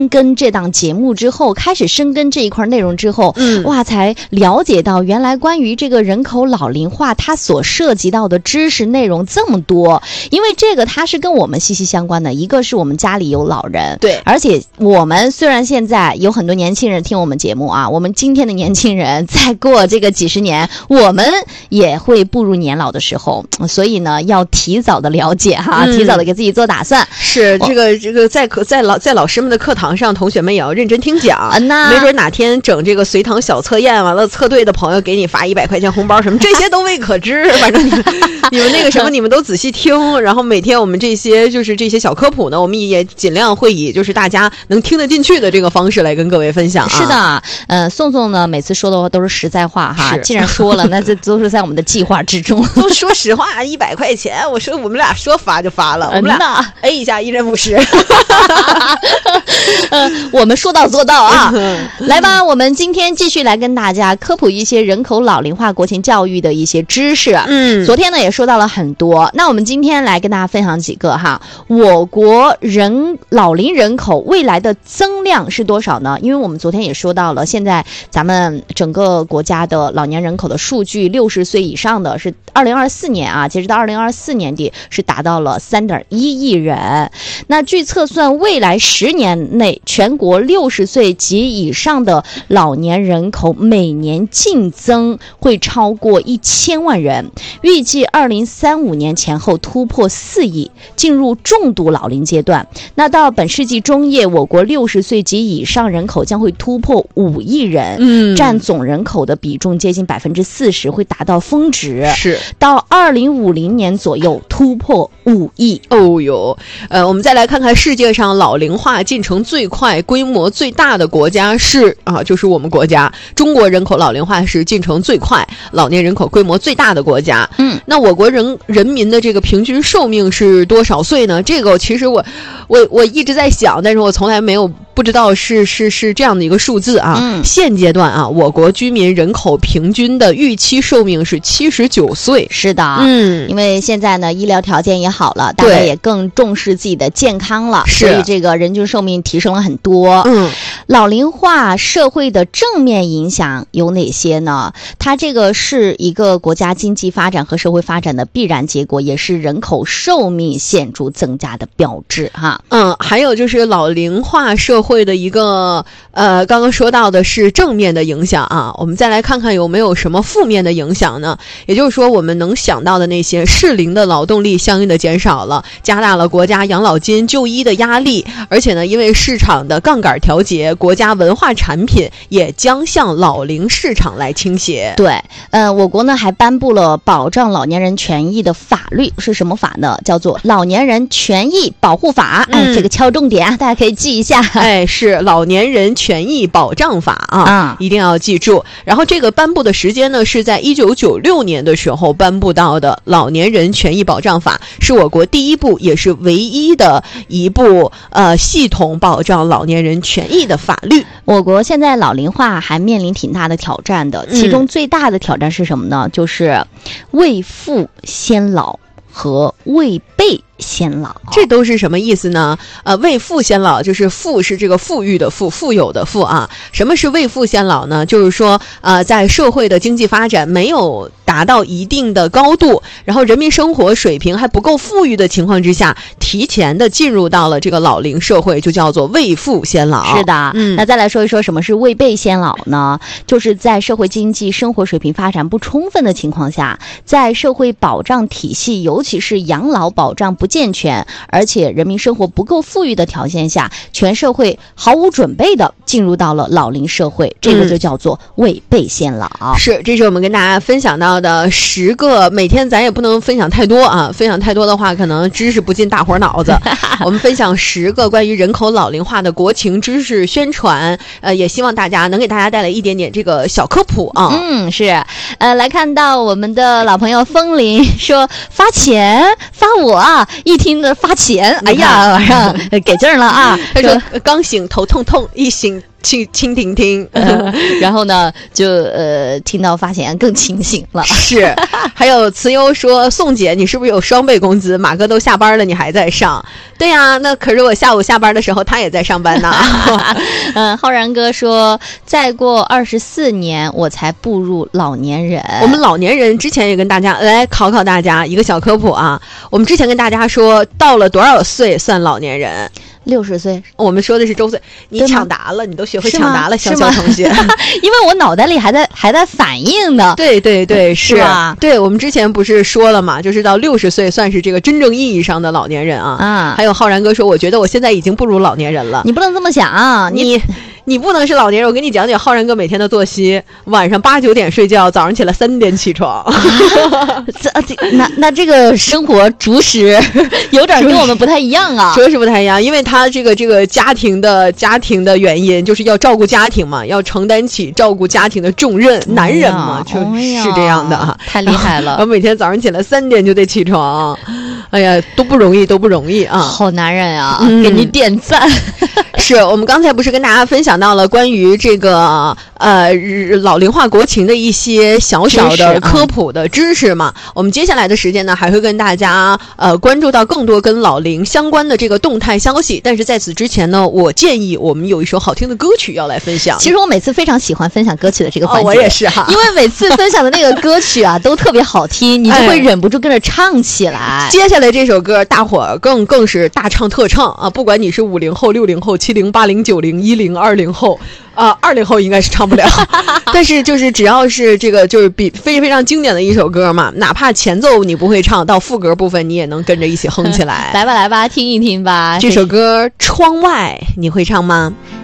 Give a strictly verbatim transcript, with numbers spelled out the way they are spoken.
跟这档节目之后，开始深耕这一块内容之后，嗯，哇，才了解到原来关于这个人口老龄化，它所涉及到的知识内容这么多。因为这个它是跟我们息息相关的，一个是我们家里有老人， 对， 而且我们虽然现在有很多年轻人听我们节目啊，我们今天的年轻人再过这个几十年，我们也会步入年老的时候，所以呢，要提早的了解哈，嗯、提早的给自己做打算。 是这个这个在可在老在老师们的课堂上，同学们也要认真听讲啊。那没准哪天整这个随堂小测验，完了测对的朋友给你发一百块钱红包什么，这些都未可知。反正你们你们那个什么，你们都仔细听。然后每天我们这些就是这些小科普呢，我们也尽量会以就是大家能听得进去的这个方式来跟各位分享啊。 是的，呃，宋宋呢每次说的话都是实在话哈，既然说了，那这都是在我们的计划之中。 都说实话，一百块钱，我说我们俩说发就发了，我们俩 A 一下，一人五十。 呃，我们说到做到啊！来吧，我们今天继续来跟大家科普一些人口老龄化国情教育的一些知识。嗯，昨天呢也说到了很多，那我们今天来跟大家分享几个哈。我国人老龄人口未来的增量是多少呢？因为我们昨天也说到了，现在咱们整个国家的老年人口的数据，六十岁以上的是二零二四年啊，截止到二零二四年底是达到了三点一亿人。那据测算，未来十年内全国六十岁及以上的老年人口每年净增会超过一千万人，预计二零三五年前后突破四亿，进入重度老龄阶段。那到本世纪中叶，我国六十岁及以上人口将会突破五亿人，嗯，占总人口的比重接近百分之四十，会达到峰值。 是到二零五零年左右突破五亿。 哦哟，呃，我们再来看看世界上老龄化进程最快、规模最大的国家是啊，就是我们国家。中国人口老龄化是进程最快、老年人口规模最大的国家。嗯，那我国人人民的这个平均寿命是多少岁呢？这个其实我我我一直在想，但是我从来没有不知道是是是这样的一个数字啊。嗯，现阶段啊，我国居民人口平均的预期寿命是七十九岁。 是的，嗯，因为现在呢医疗条件也好了，大家也更重视自己的健康了，所以这个人均寿命提升了很多。嗯，老龄化社会的正面影响有哪些呢？它这个是一个国家经济发展和社会发展的必然结果，也是人口寿命显著增加的标志哈。 嗯，还有就是老龄化社会的一个呃，刚刚说到的是正面的影响啊，我们再来看看有没有什么负面的影响呢？也就是说，我们能想到的那些适龄的劳动力相应的减少了，加大了国家养老金就医的压力，而且呢，因为市场的杠杆调节，国家文化产品也将向老龄市场来倾斜。 对，呃，我国呢还颁布了保障老年人权益的法律，是什么法呢？叫做《老年人权益保护法》。嗯，哎，这个敲重点啊，大家可以记一下。 哎，是《老年人权益保障法》啊，啊，一定要记住。然后这个颁布的时间呢，是在一九九六年的时候颁布到的。《老年人权益保障法》是我国第一部也是唯一的一部呃系统保障老年人权益的法律。 我国现在老龄化还面临挺大的挑战的，其中最大的挑战是什么呢？嗯，就是未富先老和未备先老。 这都是什么意思呢？呃，未富先老就是富是这个富裕的富，富有的富啊。什么是未富先老呢？就是说呃，在社会的经济发展没有达到一定的高度，然后人民生活水平还不够富裕的情况之下，提前的进入到了这个老龄社会，就叫做未富先老。 是的，嗯，那再来说一说什么是未备先老呢？就是在社会经济生活水平发展不充分的情况下，在社会保障体系，尤其是养老保障不健全，而且人民生活不够富裕的条件下，全社会毫无准备的进入到了老龄社会，这个就叫做未备先老。 嗯，是，这是我们跟大家分享到的十个，每天咱也不能分享太多啊，分享太多的话可能知识不进大伙脑子。我们分享十个关于人口老龄化的国情知识宣传，呃，也希望大家能给大家带来一点点这个小科普啊。 嗯，是，呃，来看到我们的老朋友风铃说发钱发我啊，一听的发钱，哎呀，晚上给劲了啊！ 他说刚醒头痛痛，一醒蜻蜻蜓听， 呃、然后呢就呃听到发现更清醒了。 是，还有慈优说，宋姐你是不是有双倍工资？马哥都下班了你还在上？对呀、啊，那可是我下午下班的时候他也在上班呢。 嗯，浩然哥说再过二十四年我才步入老年人。 我们老年人之前也跟大家来考考大家一个小科普啊，我们之前跟大家说到了多少岁算老年人？ 六十岁， 我们说的是周岁。你抢答了，你都学会抢答了，小小同学。 因为我脑袋里还在还在反应呢。 对对对，是吧？ 对，我们之前不是说了嘛，就是到六十岁算是这个真正意义上的老年人啊。 啊， 还有浩然哥说，我觉得我现在已经步入老年人了。 你不能这么想、啊， 你。你不能是老年人，我跟你讲讲浩然哥每天的作息：晚上八九点睡觉，早上起来三点起床。 啊、这那那这个生活主使有点跟我们不太一样啊， 着实不太一样，因为他这个这个家庭的家庭的原因，就是要照顾家庭嘛，要承担起照顾家庭的重任，哎、男人嘛，就是这样的啊， 太厉害了。 我每天早上起来三点就得起床，哎呀，都不容易，都不容易啊！ 好男人啊，嗯、给你点赞。 是我们刚才不是跟大家分享到了关于这个呃老龄化国情的一些小小的科普的知识嘛？嗯、我们接下来的时间呢，还会跟大家呃关注到更多跟老龄相关的这个动态消息。但是在此之前呢，我建议我们有一首好听的歌曲要来分享。 其实我每次非常喜欢分享歌曲的这个环节， 哦、我也是哈， 因为每次分享的那个歌曲啊都特别好听，你就会忍不住跟着唱起来。 哎、接下来这首歌，大伙儿更更是大唱特唱啊！不管你是五零后、六零后、七零、八零、九零、一零、二零后，啊，二零后应该是唱不了，但是就是只要是这个就是比非非常经典的一首歌嘛，哪怕前奏你不会唱，到副歌部分你也能跟着一起哼起来。 来吧来吧，听一听吧。 这首歌《窗外》你会唱吗？